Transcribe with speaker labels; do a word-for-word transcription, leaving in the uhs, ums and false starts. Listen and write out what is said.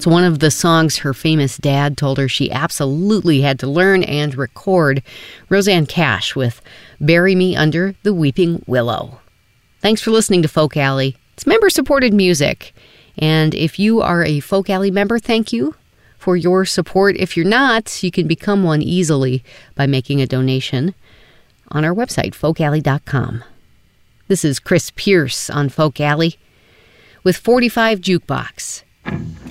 Speaker 1: It's one of the songs her famous dad told her she absolutely had to learn and record. Rosanne Cash with Bury Me Under the Weeping Willow. Thanks for listening to Folk Alley. It's member-supported music. And if you are a Folk Alley member, thank you for your support. If you're not, you can become one easily by making a donation on our website, folk alley dot com. This is Chris Pierce on Folk Alley with forty-five Jukebox.